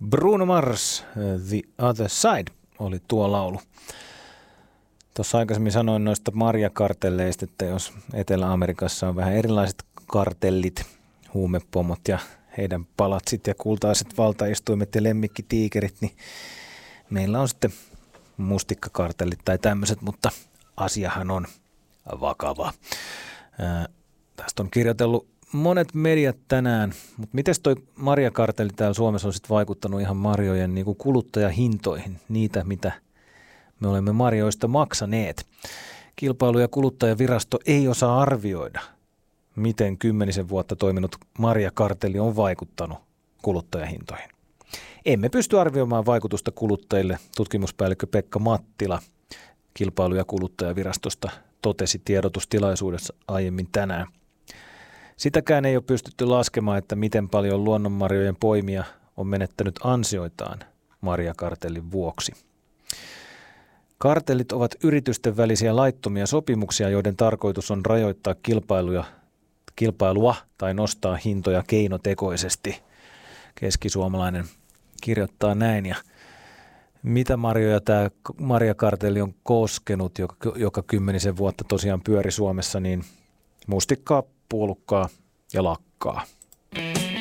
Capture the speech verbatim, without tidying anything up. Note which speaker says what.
Speaker 1: Bruno Mars, The Other Side oli tuo laulu. Tuossa aikaisemmin sanoin noista marjakartelleista, että jos Etelä-Amerikassa on vähän erilaiset kartellit, huumepomot ja heidän palatsit ja kultaiset valtaistuimet ja lemmikkitiikerit, niin meillä on sitten mustikkakartellit tai tämmöiset, mutta asiahan on vakava. Ää, tästä on kirjoitellut monet mediat tänään, mutta miten toi marjakartelli täällä Suomessa on sitten vaikuttanut ihan marjojen niin kuin kuluttajahintoihin, niitä mitä me olemme marjoista maksaneet. Kilpailu- ja kuluttajavirasto ei osaa arvioida, miten kymmenisen vuotta toiminut marjakartelli on vaikuttanut kuluttajahintoihin. Emme pysty arvioimaan vaikutusta kuluttajille, tutkimuspäällikkö Pekka Mattila Kilpailu- ja kuluttajavirastosta totesi tiedotustilaisuudessa aiemmin tänään. Sitäkään ei ole pystytty laskemaan, että miten paljon luonnonmarjojen poimija on menettänyt ansioitaan marjakartellin vuoksi. Kartellit ovat yritysten välisiä laittomia sopimuksia, joiden tarkoitus on rajoittaa kilpailuja, kilpailua tai nostaa hintoja keinotekoisesti. Keskisuomalainen kirjoittaa näin. Ja mitä marjoja tämä marjakartelli on koskenut, joka, joka kymmenisen vuotta tosiaan pyöri Suomessa, niin mustikkaa, puolukkaa ja lakkaa.